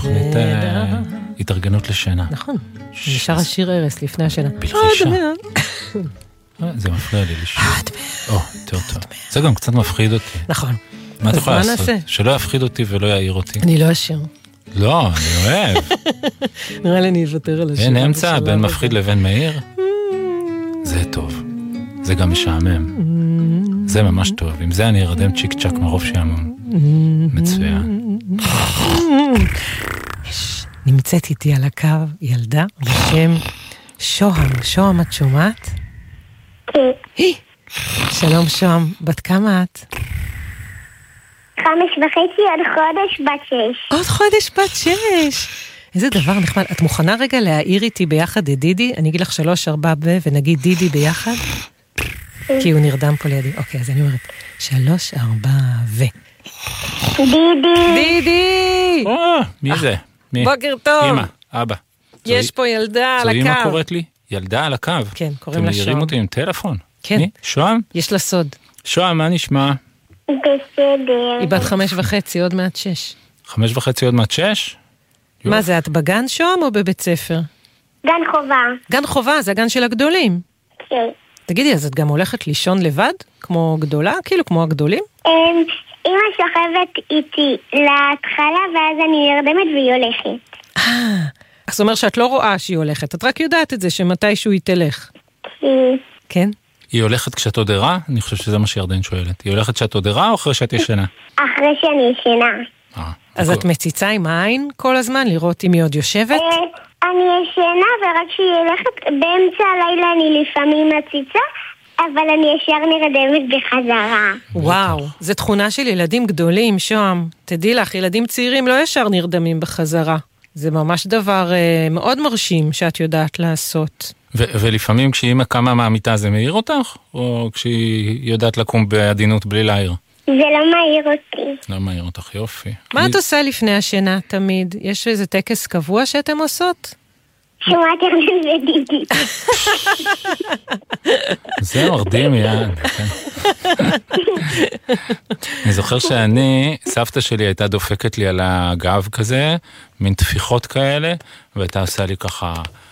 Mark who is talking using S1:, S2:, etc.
S1: תוכנית התארגנות לשינה.
S2: נכון, נשאר השיר ערס לפני השינה.
S1: בלחישה. זה מפריע לי לשיר. יותר טוב. זה גם קצת מפחיד אותי.
S2: נכון.
S1: מה אתה יכול לעשות? שלא יפחיד אותי ולא יעיר אותי.
S2: אני לא אשיר.
S1: לא, אני אוהב.
S2: נראה לי אני אוותר על השיר.
S1: אין אמצע בין מפחיד לבין מהיר. זה טוב. זה גם משעמם. זה ממש טוב. עם זה אני ארדם צ'יק צ'ק מרוב שעמום. מצוין.
S2: נמצאת איתי על הקו ילדה בשם שוהם. שוהם, את שומעת?
S3: כן.
S2: שלום שוהם, בת כמה את?
S3: 5.5, עוד חודש בת 6.
S2: עוד חודש בת 6. איזה דבר נחמד. את מוכנה רגע להעיר איתי ביחד את דידי? אני אגיד לך 3, 4 ונגיד דידי ביחד? כי הוא נרדם פה לידי. אוקיי, אז אני אומרת 3, 4 דידי!
S1: מי זה?
S2: בוקר טוב.
S1: אמא, אבא.
S2: יש פה ילדה על הקו.
S1: זו אמא קוראת לי? ילדה על הקו.
S2: כן, קוראים לה
S1: אתם
S2: שוהם.
S1: מעירים אותי עם טלפון?
S2: כן.
S1: שוהם?
S2: יש לה סוד.
S1: שוהם, מה נשמע?
S3: בסדר.
S2: היא בת 5.5, עוד מעט 6.
S1: 5.5 עוד מעט 6?
S2: מה זה, את בגן שוהם או בבית ספר?
S3: גן חובה.
S2: גן חובה, זה הגן של הגדולים.
S3: כן.
S2: תגידי, אז את גם הולכת לישון לבד? כמו גדולה? כאילו כמו הגדולים?
S3: אמא שוכבת איתי להתחלה, ואז אני נרדמת והיא הולכת.
S2: זאת אומרת שאת לא רואה שהיא הולכת, את רק יודעת את זה, שמתישהו היא תלך. כן?
S1: היא הולכת כשאת עוד ערה? אני חושב שזה מה שירדן שואלת. היא הולכת כשאת עוד ערה או אחרי שאת ישנה?
S3: אחרי שאני ישנה.
S2: אז את מציצה עם העין כל הזמן, לראות אם היא עוד יושבת?
S3: אני ישנה, ורק כשהיא הולכת באמצע הלילה אני לפעמים מציצה, אבל אני ישר נרדמת בחזרה.
S2: וואו, זו תכונה של ילדים גדולים, שוהם. תדעי לך, ילדים צעירים לא ישר נרדמים בחזרה. זה ממש דבר מאוד מרשים שאת יודעת לעשות.
S1: ולפעמים כשאימא קמה מהמיטה זה מעיר אותך? או כשהיא יודעת לקום בעדינות בלי להעיר?
S3: זה לא מעיר אותי.
S1: לא מעיר אותך, יופי.
S2: מה את עושה לפני השינה תמיד? יש איזה טקס קבוע שאתם עושות?
S3: שומעת ירדן ודידי.
S1: זה מרדים יד. אני זוכר סבתא שלי הייתה דופקת לי על הגב כזה, מין תפיחות כאלה, והייתה עושה לי ככה